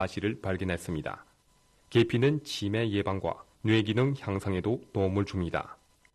사실을 발견했습니다. 계피는 치매 예방과 뇌기능 향상에도 도움을 줍니다.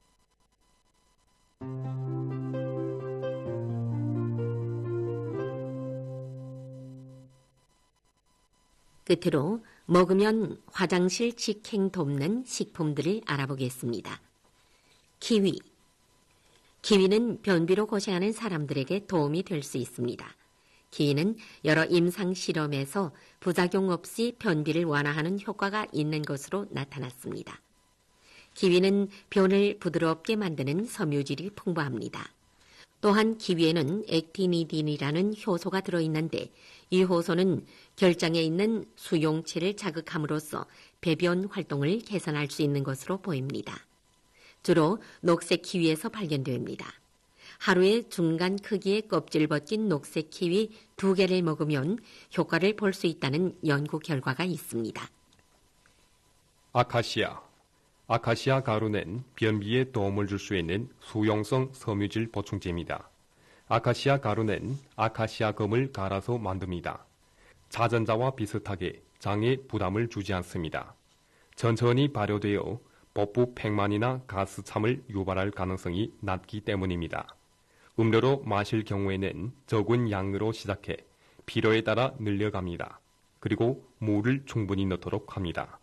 끝으로 먹으면 화장실 직행 돕는 식품들을 알아보겠습니다. 키위. 키위는 변비로 고생하는 사람들에게 도움이 될 수 있습니다. 키위는 여러 임상 실험에서 부작용 없이 변비를 완화하는 효과가 있는 것으로 나타났습니다. 키위는 변을 부드럽게 만드는 섬유질이 풍부합니다. 또한 키위에는 액티니딘이라는 효소가 들어있는데 이 효소는 결장에 있는 수용체를 자극함으로써 배변 활동을 개선할 수 있는 것으로 보입니다. 주로 녹색 키위에서 발견됩니다. 하루에 중간 크기의 껍질 벗긴 녹색 키위 2개를 먹으면 효과를 볼 수 있다는 연구 결과가 있습니다. 아카시아 가루는 변비에 도움을 줄 수 있는 수용성 섬유질 보충제입니다. 아카시아 가루는 아카시아 금을 갈아서 만듭니다. 자전자와 비슷하게 장에 부담을 주지 않습니다. 천천히 발효되어 복부 팽만이나 가스참을 유발할 가능성이 낮기 때문입니다. 음료로 마실 경우에는 적은 양으로 시작해 필요에 따라 늘려갑니다. 그리고 물을 충분히 넣도록 합니다.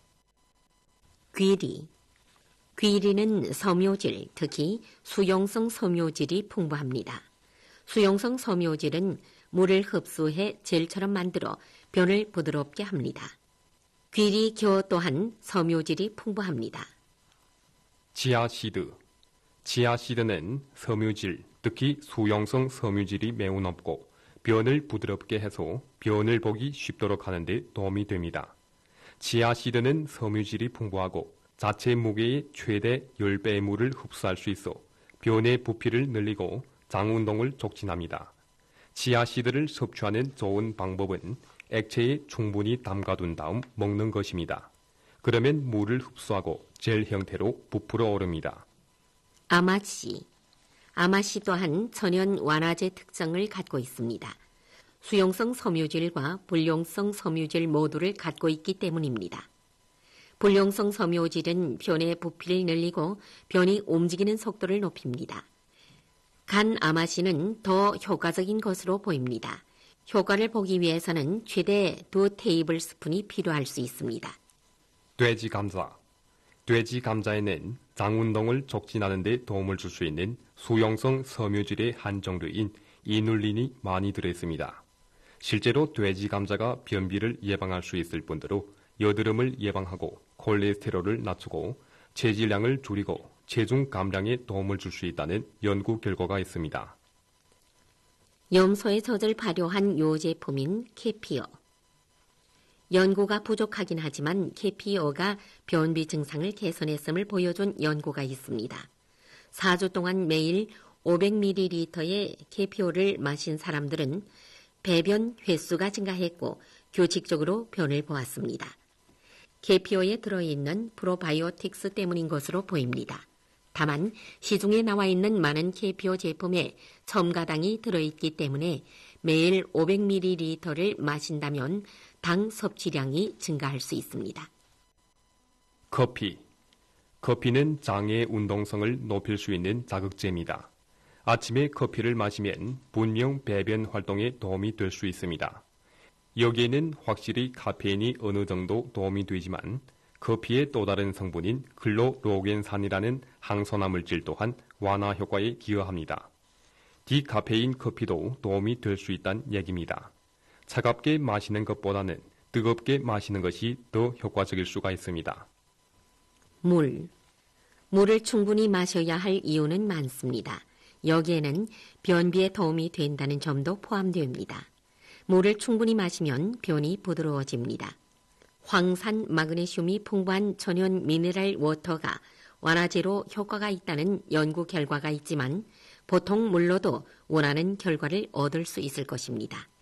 귀리는 섬유질, 특히 수용성 섬유질이 풍부합니다. 수용성 섬유질은 물을 흡수해 젤처럼 만들어 변을 부드럽게 합니다. 귀리교 또한 섬유질이 풍부합니다. 치아시드는 섬유질, 특히 수용성 섬유질이 매우 높고 변을 부드럽게 해서 변을 보기 쉽도록 하는 데 도움이 됩니다. 치아시드는 섬유질이 풍부하고 자체 무게의 최대 10배의 물을 흡수할 수 있어 변의 부피를 늘리고 장 운동을 촉진합니다. 치아시드를 섭취하는 좋은 방법은 액체에 충분히 담가둔 다음 먹는 것입니다. 그러면 물을 흡수하고 젤 형태로 부풀어 오릅니다. 아마씨 또한 천연 완화제 특성을 갖고 있습니다. 수용성 섬유질과 불용성 섬유질 모두를 갖고 있기 때문입니다. 불용성 섬유질은 변의 부피를 늘리고 변이 움직이는 속도를 높입니다. 간 아마씨는 더 효과적인 것으로 보입니다. 효과를 보기 위해서는 최대 2테이블스푼이 필요할 수 있습니다. 돼지 감자에는 장 운동을 촉진하는 데 도움을 줄 수 있는 수용성 섬유질의 한 종류인 이눌린이 많이 들어있습니다. 실제로 돼지 감자가 변비를 예방할 수 있을 뿐더러 여드름을 예방하고 콜레스테롤을 낮추고 체질량을 줄이고 체중 감량에 도움을 줄 수 있다는 연구 결과가 있습니다. 염소의 젖을 발효한 요제품인 캐피어. 연구가 부족하긴 하지만 캐피어가 변비 증상을 개선했음을 보여준 연구가 있습니다. 4주 동안 매일 500ml의 캐피어를 마신 사람들은 배변 횟수가 증가했고 규칙적으로 변을 보았습니다. 캐피어에 들어있는 프로바이오틱스 때문인 것으로 보입니다. 다만 시중에 나와 있는 많은 캐피어 제품에 첨가당이 들어있기 때문에 매일 500ml를 마신다면 당 섭취량이 증가할 수 있습니다. 커피는 장의 운동성을 높일 수 있는 자극제입니다. 아침에 커피를 마시면 분명 배변 활동에 도움이 될 수 있습니다. 여기에는 확실히 카페인이 어느 정도 도움이 되지만 커피의 또 다른 성분인 클로로겐산이라는 항산화 물질 또한 완화 효과에 기여합니다. 디카페인 커피도 도움이 될 수 있다는 얘기입니다. 차갑게 마시는 것보다는 뜨겁게 마시는 것이 더 효과적일 수가 있습니다. 물을 충분히 마셔야 할 이유는 많습니다. 여기에는 변비에 도움이 된다는 점도 포함됩니다. 물을 충분히 마시면 변이 부드러워집니다. 황산, 마그네슘이 풍부한 천연 미네랄 워터가 완화제로 효과가 있다는 연구 결과가 있지만 보통 물로도 원하는 결과를 얻을 수 있을 것입니다.